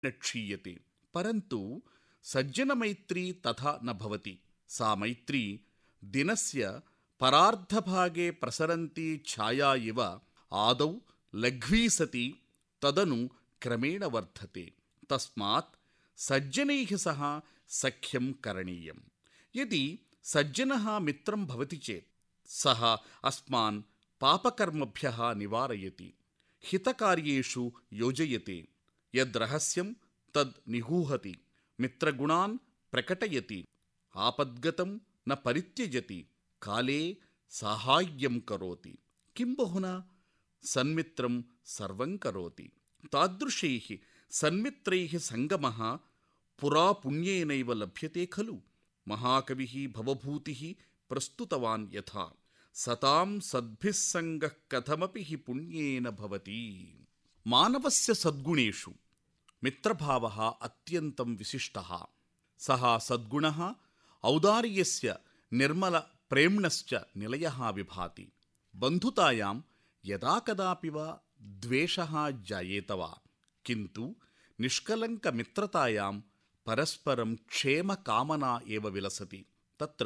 न क्षीयते। परन्तु सज्जनमैत्री तथा न भवति। सा मैत्री दिनस्य परार्धभागे प्रसरन्ती छाया इव आदौ लघ्वी सति तदनु क्रमेण वर्धते। तस्मात् सज्जनैः सह सख्यं करणीयं। यदि सज्जनः मित्रं भवति चेत् सः अस्मान् पापकर्मभ्यः निवारयति, हितकार्येषु योजयते, यद्रहस्यं तद् निगूहति, मित्रगुणान् प्रकटयति, आपद्गतं न परित्यजति, काले साहाय्यं करोति, किं बहुना सन्मित्रं सर्वं करोति। तादृशैः सन्मित्रैः सङ्गमः पुरा पुण्येनैव लभ्यते खलु। महाकविः भवभूतिः प्रस्तुतवान् यथा, सतां सद्भिः सङ्गः कथमपि हि पुण्येन भवति। मानवस्य सद्गुणेषु मित्रभावः अत्यन्तं विशिष्टः। सः सद्गुणः औदार्यस्य निर्मलप्रेम्णश्च निलयः विभाति। बन्धुतायां यदा कदापि वा द्वेषः जायेत वा, किन्तु निष्कलङ्कमित्रतायां परस्परं क्षेमकामना एव विलसति। तत्र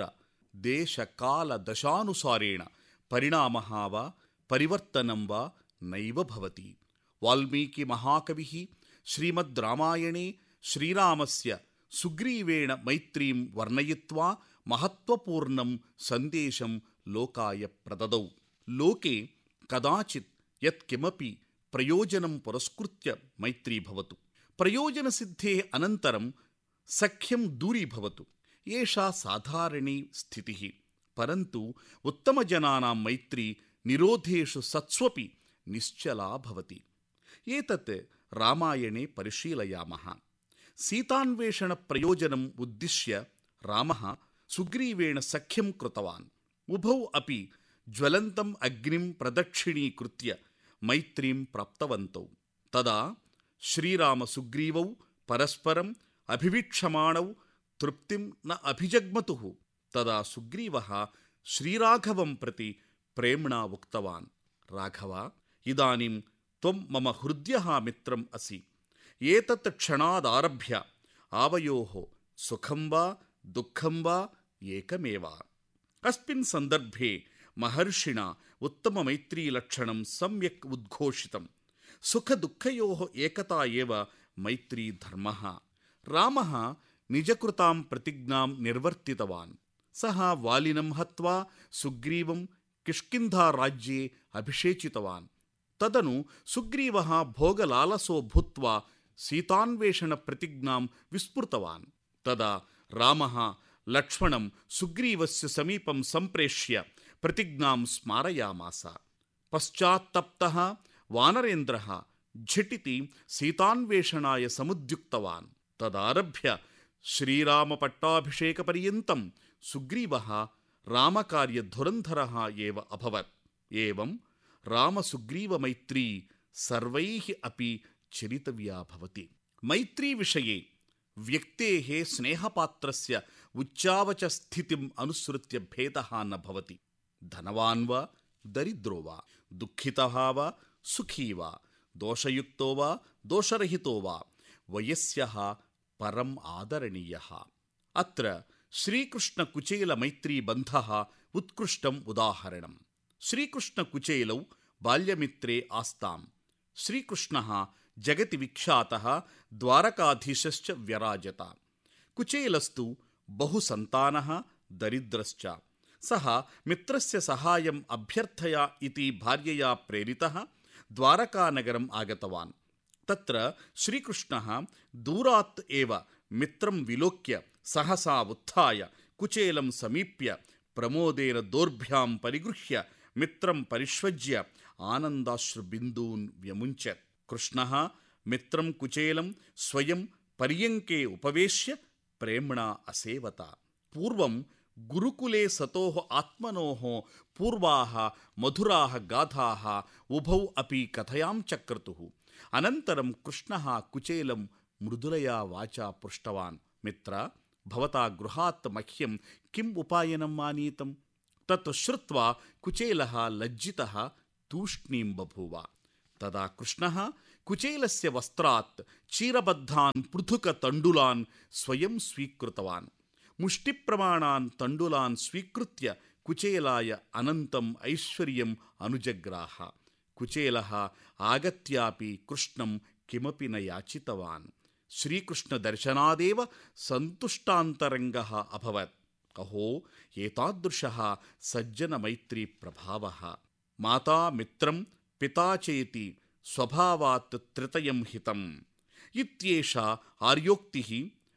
देशकालदशानुसारेण परिणामः वा परिवर्तनं वा नैव भवति। वाल्मीकिमहाकविः श्रीमद् रामायणे श्रीरामस्य सुग्रीवेण मैत्रीं वर्णयित्वा महत्त्वपूर्णं सन्देशं लोकाय प्रददौ। लोके कदाचित् यत्किमपि प्रयोजनं पुरस्कृत्य मैत्री भवतु, प्रयोजनसिद्धेः अनन्तरं सख्यं दूरीभवतु, एषा साधारणी स्थितिः। परन्तु उत्तमजनानां मैत्री निरोधेषु सत्स्वपि निश्चला भवति। एतत् रामायणे परिशीलयामः। सीतान्वेषणप्रयोजनम् उद्दिश्य रामः सुग्रीवेण सख्यं कृतवान्। उभौ अपि ज्वलन्तम् अग्निं प्रदक्षिणीकृत्य मैत्रीं प्राप्तवन्तौ। तदा श्रीरामसुग्रीवौ परस्परम् अभिवीक्षमाणौ तृप्तिं न अभिजग्मतुः। तदा सुग्रीवः श्रीराघवं प्रति प्रेम्णा उक्तवान्, राघव, इदानीं त्वं मम हृद्यः मित्रम् असि। एतत् क्षणादारभ्य आवयोः सुखं वा दुःखं वा एकमेव। अस्मिन् सन्दर्भे महर्षिणा उत्तममैत्रीलक्षणं सम्यक् उद्घोषितम्। सुखदुःखयोः एकता एव मैत्रीधर्मः। रामः निजकृतां प्रतिज्ञां निर्वर्तितवान्। सः वालिनं हत्वा सुग्रीवं किष्किन्धाराज्ये अभिषेचितवान्। तदनु सुग्रीवः भोगलालसो भूत्वा सीतान्वेषणप्रतिज्ञां विस्मृतवान्। तदा रामः लक्ष्मणं सुग्रीवस्य समीपं सम्प्रेष्य प्रतिज्ञां स्मारयामास। पश्चात्तप्तः वानरेन्द्रः झटिति सीतान्वेषणाय समुद्युक्तवान्। तदारभ्य श्रीरामपट्टाभिषेकपर्यन्तं सुग्रीवः रामकार्यधुरन्धरः एव अभवत्। एवं रामसुग्रीवमैत्री सर्वैः अपि चरितव्या भवति। मैत्रीविषये व्यक्तेः स्नेहपात्रस्य उच्चावचस्थितिम् अनुसृत्य भेदः न भवति। धनवान् वा दरिद्रो वा, दुःखितः वा सुखी वा, दोषयुक्तो वा दोषरहितो वा, वयस्यः परम् आदरणीयः। अत्र श्रीकृष्णकुचेलमैत्रीबन्धः उत्कृष्टम् उदाहरणम्। श्रीकृष्णकुचेलौ बाल्यमित्रे आस्ताम्। श्रीकृष्णः जगति विख्यातः द्वारकाधीशश्च व्यराजत। कुचेलस्तु बहुसन्तानः दरिद्रश्च। सः मित्रस्य सहायम् अभ्यर्थया इति भार्यया प्रेरितः द्वारकानगरम् आगतवान्। तत्र श्रीकृष्णः दूरात् एव मित्रं विलोक्य सहसा उत्थाय कुचेलं समीप्य प्रमोदेन दोर्भ्यां परिगृह्य मित्रं परिष्वज्य आनन्दाश्रुबिन्दून् व्यमुञ्चत्। कृष्णः मित्रं कुचेलं स्वयं पर्यङ्के उपवेश्य प्रेम्णा असेवत। पूर्वं गुरुकुले सतोः आत्मनोः पूर्वाः मधुराः गाथाः उभौ अपि कथयां चक्रतुः। अनन्तरं कृष्णः कुचेलं मृदुलया वाचा पृष्टवान्, मित्र, भवता गृहात् मह्यं किम् उपायनम् आनीतम्? तत् श्रुत्वा कुचेलः लज्जितः तूष्णीं बभूव। तदा कृष्णः కుచేలస్య వస్త్రాత్ చీరబద్ధాన్ పృథుక తండులాన్ స్వయం స్వీకృతవాన్. ముష్టిప్రమాణాన్ తండులాన్ స్వీకృత్య కుచేలాయ అనంతం ఐశ్వర్యం అనుజగ్రాహ. కుచేలః ఆగత్యాపి కృష్ణం కిమపి న యాచితవాన్. శ్రీకృష్ణదర్శనాదేవ సంతుష్టాంతరంగః అభవత్. అహో ఏతాదృశः సజ్జనమైత్రీ ప్రభావः. మాతా మిత్రం పితా చేతి స్వభావాత్ త్రితయం హితం ఇత్యేషా ఆర్యోక్తిః.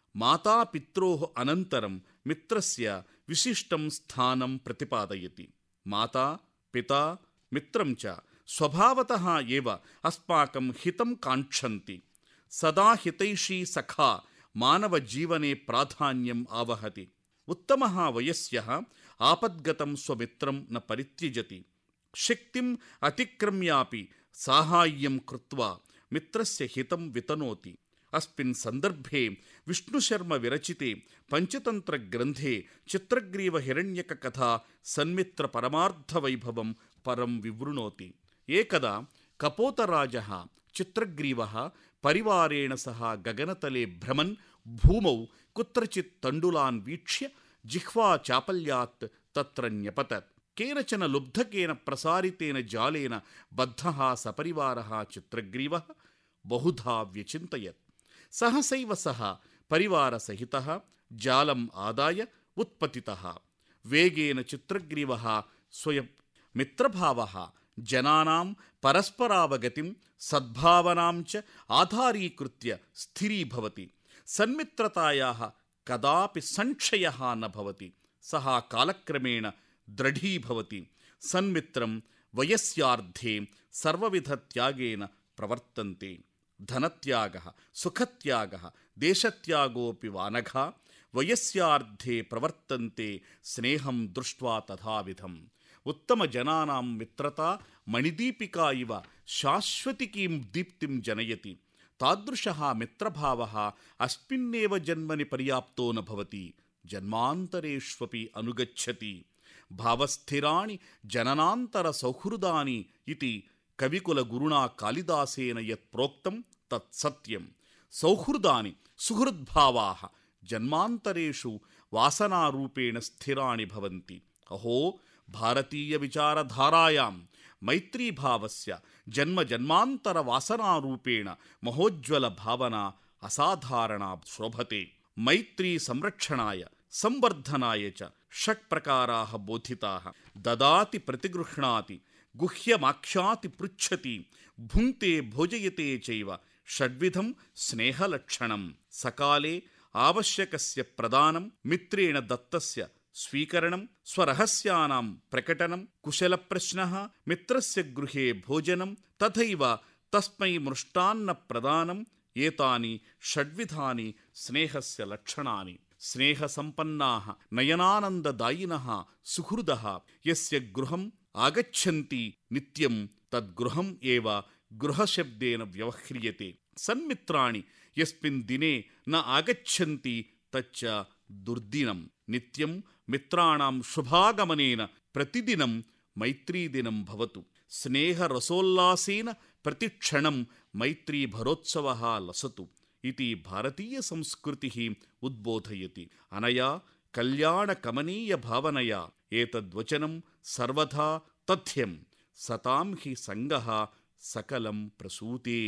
మాతాపిత్రోః అనంతరం మిత్రస్య విశిష్టం స్థానం ప్రతిపాదయతి. మాతా పితా మిత్రం చ స్వభావతః ఏవ అస్మాకం హితం కాంక్షంతి. సదా హితైషీ సఖా మానవజీవనే ప్రాధాన్యం ఆవహతి. ఉత్తమః వయస్యః ఆపద్గతం స్వమిత్రం న పరిత్యజతి. శక్తిం అతిక్రమ్యాపి సాహాయ్యం కృత్వా మిత్రస్య హితం వితనోతి. అస్మిన్ సందర్భే విష్ణుశర్మ విరచితే పంచతంత్ర గ్రంథే చిత్రగ్రీవ హిరణ్యక కథా సన్మిత్ర పరమార్థ వైభవం పరం వివృణోతి. ఏకదా కపోతరాజः చిత్రగ్రీవः పరివారేణ సహ గగనతలే భ్రమన్ భూమౌ కుత్రచిత్ తండులాన్ వీక్ష్య జిహ్వా చాపల్యాత్ తత్ర న్యపతత్. కేనచన లుబ్ధకేన ప్రసారితేన జాలేన బద్ధః సపరివారः చిత్రగ్రీవः బహుధా వ్యచింతయత్. సహసైవ సహ పరివారసహితః జాలం ఆదాయ ఉత్పతితః. వేగేన చిత్రగ్రీవः స్వయం మిత్రభావः జనానాం పరస్పరావగతిం సద్భావనాం చ ఆధారీకృత్య స్థిరీభవతి. సన్మిత్రతాయాః కదాపి సంక్షయః న భవతి. సహ కాలక్రమేణ దృఢీభవతి. సన్మిత్రం వయస్యార్ధే సర్వవిధ త్యాగేన ప్రవర్తంతే. ధనత్యాగః సుఖత్యాగః దేశత్యాగోపి వానఘా వయస్యార్ధే ప్రవర్తంతే స్నేహం దృష్ట్వా తథావిధం. ఉత్తమ జనానాం మిత్రతా మణిదీపికా ఇవ శాశ్వతికీం దీప్తిం జనయతి. తాదృశः మిత్రభావः అస్మిన్నేవ జన్మని పర్యాప్తో న భవతి, జన్మాంతరేష్వపి అనుగచ్చతి. భావస్థిరాణి జననాంతర సౌహృదాని ఇతి కవికుల గురుణా కాళిదాసేన యత్ ప్రోక్తం తత్ సత్యం. సౌహృదాని సుహృద్భావాః జన్మాంతరేషు వాసనారూపేణ స్థిరాణి భవంతి. అహో భారతీయ విచారధారాయాం మైత్రీభావస్య జన్మ జన్మాంతర వాసనారూపేణ మహోజ్వల భావన అసాధారణా శోభతే. మైత్రీ సంరక్షణాయ సంవర్ధనాయ చ షట్ప్రకారాః బోధితాః. దదాతి ప్రతిగృహ్ణాతి గుహ్యమాఖ్యాతి పృచ్ఛతి భుంక్తే భోజయతే చైవ షడ్విధం స్నేహలక్షణం. సకాలే ఆవశ్యకస్య ప్రదానం మిత్రేణ దత్తస్య స్వీకరణం స్వరహస్యానాం ప్రకటనం కుశలప్రశ్నః మిత్రస్య గృహే భోజనం తథైవ తస్మై మృష్టాన్న ప్రదానం. ఏతాని షడ్విధాని స్నేహస్య లక్షణాని. స్నేహసంపన్నాః నయనానందదాయినః సుహృదః యస్య గృహం ఆగచ్చంతి నిత్యం తద్గృహం ఏవ గృహశబ్దేన వ్యవహ్రియతే. సన్మిత్రాణి యస్మిన్ దినే న ఆగచ్చంతి తచ్చ దుర్దినం. నిత్యం మిత్రాణాం శుభాగమనేన ప్రతిదినం మైత్రీదినం భవతు. స్నేహరసోల్లాసేన ప్రతిక్షణం మైత్రీభరోత్సవः లసతు ఇది భారతీయ సంస్కృతిః ఉద్బోధయతి. అనయా కళ్యాణకమనీయ భావనయా ఏతద్వచనం సర్వథా తథ్యం. సతాం హి సంగః సకలం ప్రసూతే.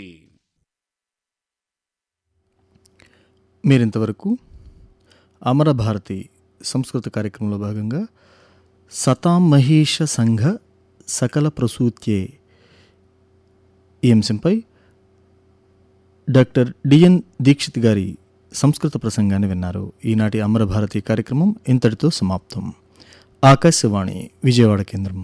మీరింతవరకు అమరభారతి సంస్కృత కార్యక్రమంలో భాగంగా సతాం మహేష సంఘ సకల ప్రసూత్యే ఈ అంశంపై డాక్టర్ డిఎన్ దీక్షిత్ గారి సంస్కృత ప్రసంగాన్ని విన్నారు. ఈనాటి అమరభారతి కార్యక్రమం ఇంతటితో సమాప్తం. ఆకాశవాణి విజయవాడ కేంద్రం.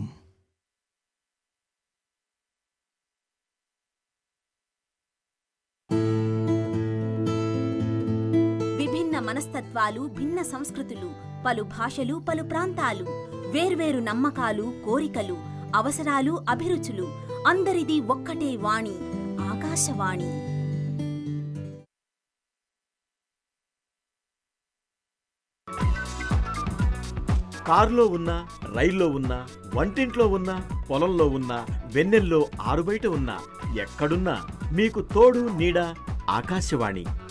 మనస్తత్వాలు, భిన్న సంస్కృతులు, పలు భాషలు, పలు ప్రాంతాలు, వేర్వేరు నమ్మకాలు, కోరికలు, అవసరాలు, అభిరుచులు, అందరిది ఒక్కటే వాణి, ఆకాశవాణి. కారులో ఉన్నా, రైల్లో ఉన్నా, వంటింట్లో ఉన్నా, పొలంలో ఉన్నా, వెన్నెల్లో ఆరుబయట ఉన్నా, ఎక్కడున్నా మీకు తోడు నీడ ఆకాశవాణి.